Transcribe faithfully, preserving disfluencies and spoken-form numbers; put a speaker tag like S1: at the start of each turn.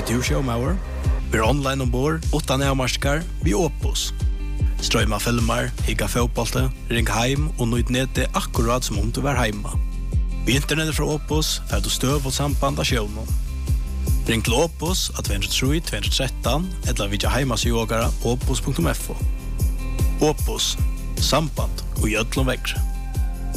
S1: du showmauer. Vi er online ombord, utan avmarskar, vi Opus. Strøyma filmer, higga fotbollte, ring heim og nøyd nede akkurat som om du var heima. Vi internettet fra Opus er du støv og samband av sjøvnen. Ring til Opus av två tre tre två ett tre eller vidja heimasjågara opus punktum f o. Opus, samband og gjødlom vekkre.